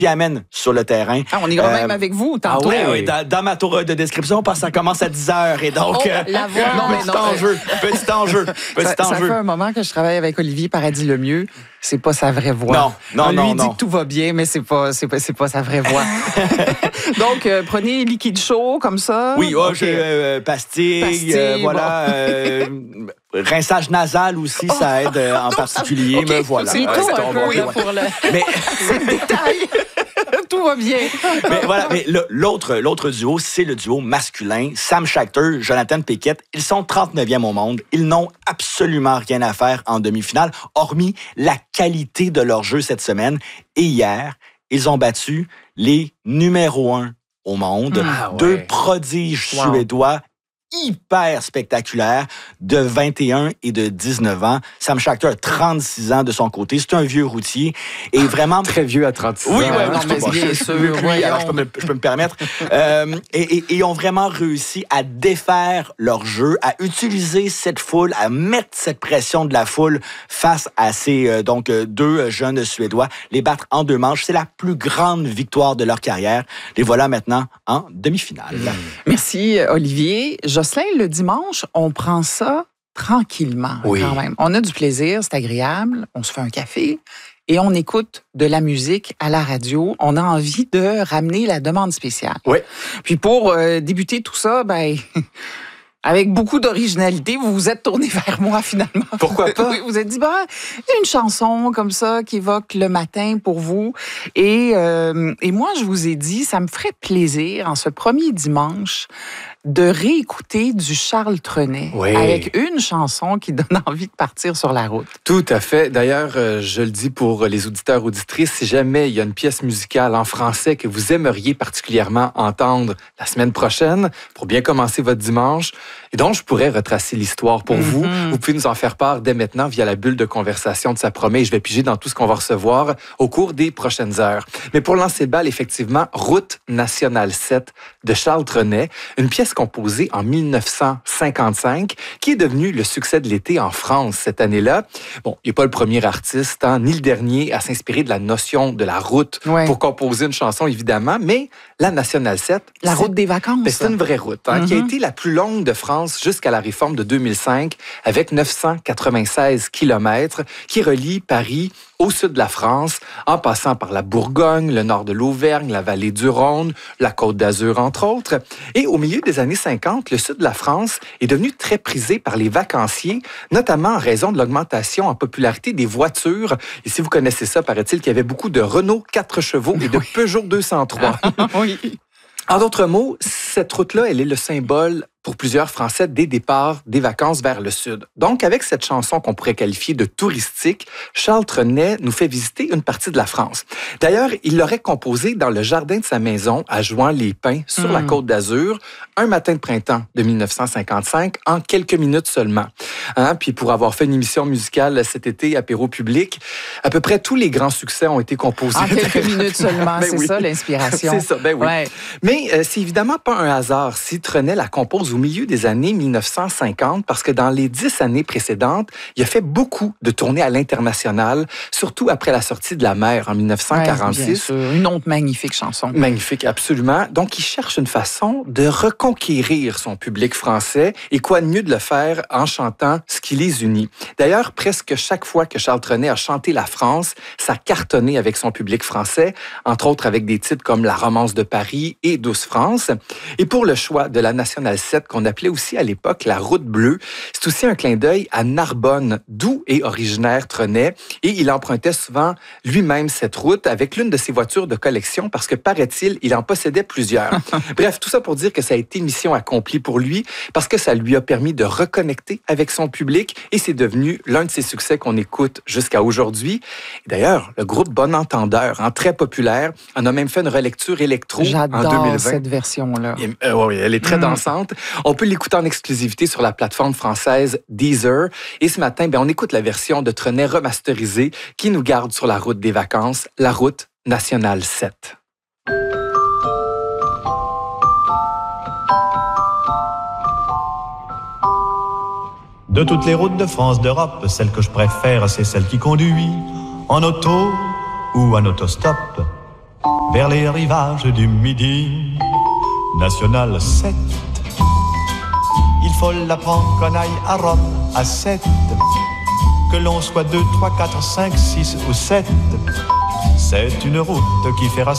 amène sur le terrain. On ira même avec vous tantôt. Oui, dans ma tour de description, parce que ça commence à 10h. Et donc, la voix, petit enjeu. Ça fait un moment que je travaille avec Olivier Paradis-Lemieux. C'est pas sa vraie voix. Non. Il dit que tout va bien, mais c'est pas sa vraie voix. Donc, prenez liquide chaud comme ça. Oui, pastilles, voilà. Rinçage nasal aussi, ça aide en particulier. Okay. Mais voilà. C'est tout un peu pour le... Mais c'est le détail. Tout va bien. Mais voilà, mais l'autre duo, c'est le duo masculin. Sam Schachter, Jonathan Pickett. Ils sont 39e au monde. Ils n'ont absolument rien à faire en demi-finale, hormis la qualité de leur jeu cette semaine. Et hier, ils ont battu les numéros 1 au monde. Deux prodiges suédois hyper spectaculaire de 21 et de 19 ans. Sam Schachter a 36 ans de son côté. C'est un vieux routier. Et vraiment... Très vieux à 36 ans. Oui, bien sûr. Oui, alors je peux me permettre. Et ils ont vraiment réussi à défaire leur jeu, à utiliser cette foule, à mettre cette pression de la foule face à ces deux jeunes Suédois, les battre en 2 manches. C'est la plus grande victoire de leur carrière. Les voilà maintenant en demi-finale. Merci, Olivier. Jocelyn, le dimanche, on prend ça tranquillement quand même. On a du plaisir, c'est agréable, on se fait un café et on écoute de la musique à la radio. On a envie de ramener la demande spéciale. Oui. Puis pour débuter tout ça, avec beaucoup d'originalité, vous vous êtes tourné vers moi finalement. Pourquoi pas? Vous vous êtes dit, une chanson comme ça qui évoque le matin pour vous. Et moi, je vous ai dit, ça me ferait plaisir en ce premier dimanche de réécouter du Charles Trenet avec une chanson qui donne envie de partir sur la route. Tout à fait. D'ailleurs, je le dis pour les auditeurs, auditrices, si jamais il y a une pièce musicale en français que vous aimeriez particulièrement entendre la semaine prochaine pour bien commencer votre dimanche et dont je pourrais retracer l'histoire pour vous, vous pouvez nous en faire part dès maintenant via la bulle de conversation de Ça promet. Je vais piger dans tout ce qu'on va recevoir au cours des prochaines heures. Mais pour lancer le bal, effectivement, Route nationale 7 de Charles Trenet, une pièce composée en 1955 qui est devenue le succès de l'été en France cette année-là. Bon, il n'est pas le premier artiste, ni le dernier à s'inspirer de la notion de la route pour composer une chanson, évidemment, mais la nationale 7... La route des vacances. C'est une vraie route qui a été la plus longue de France jusqu'à la réforme de 2005 avec 996 kilomètres qui relie Paris au sud de la France, en passant par la Bourgogne, le nord de l'Auvergne, la vallée du Rhône, la Côte d'Azur, entre autres. Et au milieu des années 50, le sud de la France est devenu très prisé par les vacanciers, notamment en raison de l'augmentation en popularité des voitures. Et si vous connaissez ça, paraît-il qu'il y avait beaucoup de Renault 4 chevaux et de Peugeot 203. En d'autres mots, cette route-là, elle est le symbole pour plusieurs Français des départs des vacances vers le sud. Donc, avec cette chanson qu'on pourrait qualifier de touristique, Charles Trenet nous fait visiter une partie de la France. D'ailleurs, il l'aurait composée dans le jardin de sa maison à Jouan-les-Pins, sur la Côte d'Azur, un matin de printemps de 1955, en quelques minutes seulement. Puis pour avoir fait une émission musicale cet été, Apéro Public, à peu près tous les grands succès ont été composés. En quelques minutes seulement, c'est ça l'inspiration. C'est ça, Mais c'est évidemment pas un hasard si Trenet la compose au milieu des années 1950, parce que dans les 10 années précédentes, il a fait beaucoup de tournées à l'international, surtout après la sortie de La Mer en 1946. Bien sûr. Une autre magnifique chanson. Magnifique, absolument. Donc, il cherche une façon de reconquérir son public français, et quoi de mieux de le faire en chantant ce qui les unit. D'ailleurs, presque chaque fois que Charles Trenet a chanté la France, ça cartonnait avec son public français, entre autres avec des titres comme La Romance de Paris et Douce France. Et pour le choix de la Nationale 7, qu'on appelait aussi à l'époque la Route bleue, c'est aussi un clin d'œil à Narbonne, d'où est originaire Trenet, et il empruntait souvent lui-même cette route avec l'une de ses voitures de collection parce que, paraît-il, il en possédait plusieurs. Bref, tout ça pour dire que ça a été mission accomplie pour lui parce que ça lui a permis de reconnecter avec son public et c'est devenu l'un de ses succès qu'on écoute jusqu'à aujourd'hui. D'ailleurs, le groupe Bon Entendeur, très populaire, en a même fait une relecture électro en 2020. J'adore cette version-là. Oui, elle est très dansante. On peut l'écouter en exclusivité sur la plateforme française Deezer. Et ce matin, on écoute la version de Trenet remasterisée qui nous garde sur la route des vacances, la route nationale 7. De toutes les routes de France, d'Europe, celle que je préfère, c'est celle qui conduit en auto ou en autostop. vers les rivages du Midi. National 7, il faut l'apprendre qu'on aille à Rome à 7. Que l'on soit 2, 3, 4, 5, 6 ou 7. C'est une route qui fera